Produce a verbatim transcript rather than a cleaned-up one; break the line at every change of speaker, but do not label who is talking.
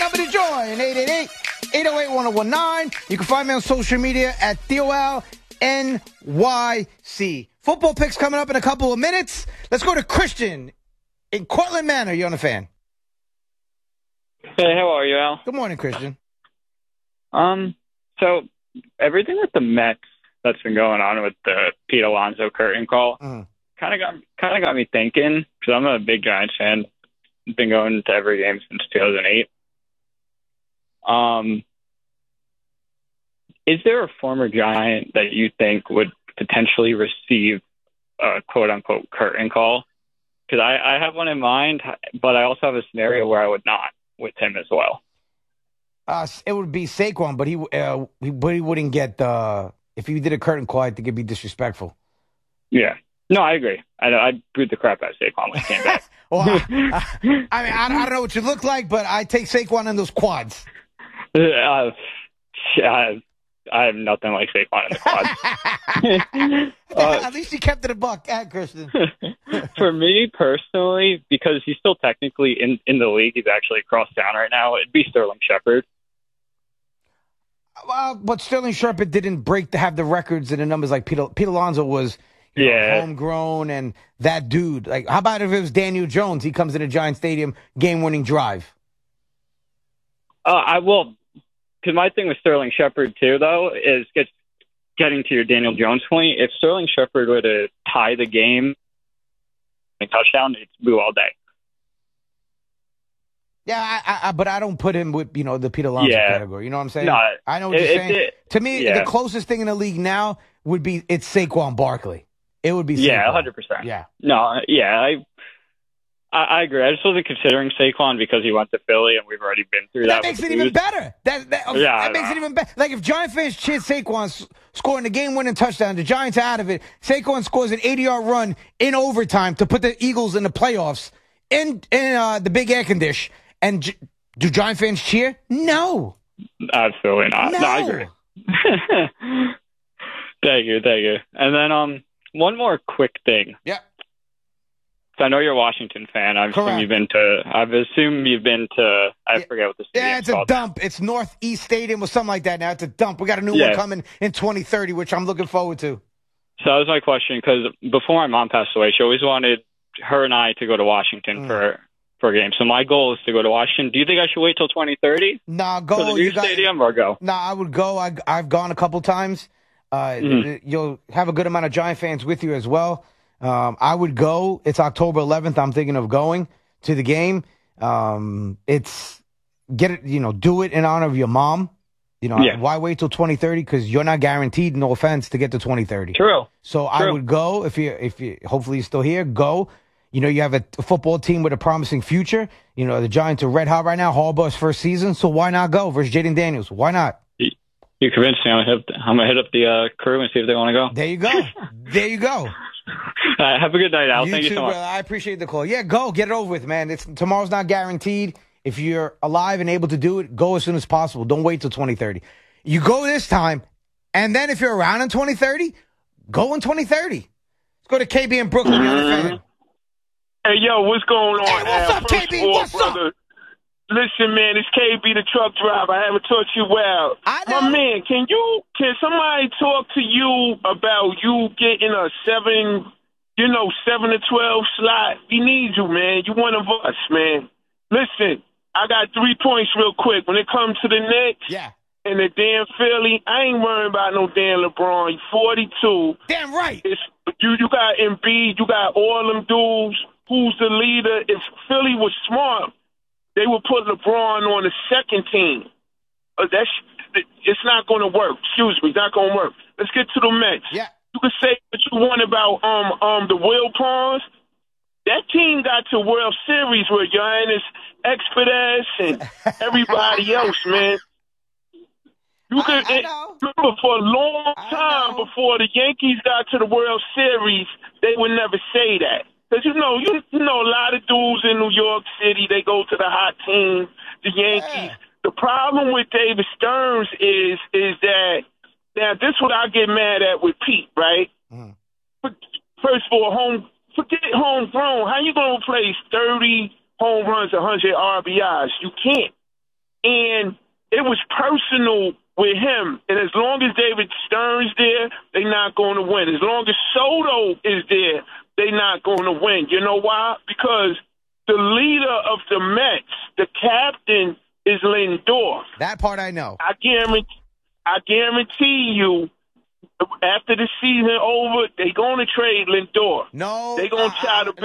number to join, eight eight eight, eight oh eight, one oh one nine. You can find me on social media at Theo Al N Y C. Football picks coming up in a couple of minutes. Let's go to Christian in Cortland Manor. You're on the Fan.
Hey, how are you, Al?
Good morning, Christian.
Um, so everything with the Mets that's been going on with the Pete Alonso curtain call
Mm.
kind of got kind of got me thinking, because I'm a big Giants fan. Been going to every game since two thousand eight. Um, is there a former Giant that you think would potentially receive a quote-unquote curtain call? Because I, I have one in mind, but I also have a scenario where I would not with him as well.
Uh, it would be Saquon, but he, uh, he but he wouldn't get uh, if he did a curtain call. I think it'd be disrespectful.
Yeah. No, I agree. I I booed the crap out of Saquon when he came back.
well, I, I, I mean, I, I don't know what you look like, but I take Saquon in those quads.
Uh, I, I have nothing like Saquon in the quads. uh,
At least you kept it a buck, eh, Christian.
For me personally, because he's still technically in, in the league, he's actually across town right now, it'd be Sterling Shepard.
Well, but Sterling Shepard didn't break to have the records and the numbers like Pete, Pete Alonso was. You know,
yeah,
homegrown and that dude. Like, how about if it was Daniel Jones? He comes in a Giant Stadium, game-winning drive.
Uh, I will, because my thing with Sterling Shepard too, though, is get, getting to your Daniel Jones point. If Sterling Shepard were to tie the game, a touchdown, it's boo all day.
Yeah, I, I, but I don't put him with you know the Pete Alonso
yeah.
category. You know what I'm saying?
No,
I know what
it,
you're saying.
It,
to me,
yeah.
the closest thing in the league now would be it's Saquon Barkley. It would be Saquon.
Yeah, one hundred percent.
Yeah.
No, yeah, I, I I agree. I just wasn't considering Saquon because he went to Philly and we've already been through that.
That makes it even better. That, that,
yeah,
that makes it even better. Like if Giant fans cheered Saquon scoring the game-winning touchdown, the Giants are out of it. Saquon scores an eighty-yard run in overtime to put the Eagles in the playoffs in in uh, the big air condition. And G- do Giant fans cheer? No.
Absolutely not.
No,
no I agree. Thank you, thank you. And then um. one more quick thing.
Yeah.
So I know you're a Washington fan. I've assumed you've been to. I've assumed you've been to. I
yeah.
forget what the stadium
Yeah, it's
called.
a dump. It's Northeast Stadium or something like that. Now it's a dump. We got a new
yeah.
one coming in twenty thirty, which I'm looking forward to.
So that was my question, because before my mom passed away, she always wanted her and I to go to Washington mm. for for a game. So my goal is to go to Washington. Do you think I should wait till twenty thirty?
Nah, go.
For the new
you got,
stadium or go?
Nah, I would go. I, I've gone a couple times. Uh, mm. You'll have a good amount of Giant fans with you as well. Um, I would go. It's October eleventh. I'm thinking of going to the game. Um, it's get it, you know, do it in honor of your mom. You know,
yeah.
why wait till twenty thirty? Because you're not guaranteed, no offense, to get to twenty thirty.
True.
So
True.
I would go if you, if you, hopefully you're still here, go. You know, you have a, a football team with a promising future. You know, the Giants are red hot right now, Harbaugh's first season. So why not go versus Jaden Daniels? Why not?
You convinced me. I'm gonna hit, I'm gonna hit up the uh, crew and see if they want to go.
There you go. There you go.
Uh, have a good night, Al.
You
Thank
too,
you so much.
brother. I appreciate the call. Yeah, go. Get it over with, man. It's tomorrow's not guaranteed. If you're alive and able to do it, go as soon as possible. Don't wait till twenty thirty. You go this time, and then if you're around in twenty thirty, go in twenty thirty. Let's go to K B in Brooklyn. You're on the Fan.
Hey, yo, what's going on?
Hey, what's
Al?
up, K B?
All,
What's
brother,
up?
Listen, man, it's K B, the truck driver. I haven't taught you well.
I know.
My man, can you, can somebody talk to you about you getting a seven, you know, seven to twelve slot? We need you, man. You one of us, man. Listen, I got three points real quick. When it comes to the Knicks
Yeah.
and the damn Philly, I ain't worrying about no damn LeBron. He's forty-two.
Damn right.
It's, you, you got Embiid. You got all them dudes. Who's the leader? If Philly was smart, they would put LeBron on the second team. Uh, that's it's not going to work. Excuse me, not going to work. Let's get to the Mets.
Yeah.
You can say what you want about um um the Will Pawns. That team got to World Series with Giannis Expedes and everybody else, man. You could
I, I know.
remember for a long time before the Yankees got to the World Series, they would never say that. Because, you know, you, you know, a lot of dudes in New York City, they go to the hot team, the Yankees.
Yeah.
The problem with David Stearns is is that, now, this is what I get mad at with Pete, right?
Mm.
First of all, home, forget homegrown. How you going to replace thirty home runs, one hundred R B Is? You can't. and it was personal with him. And as long as David Stern's there, they're not going to win. As long as Soto is there, they're not going to win. You know why? Because the leader of the Mets, the captain, is Lindor.
That part I know.
I guarantee, I guarantee you, after the season over, they're going to trade Lindor.
No.
They're going to try to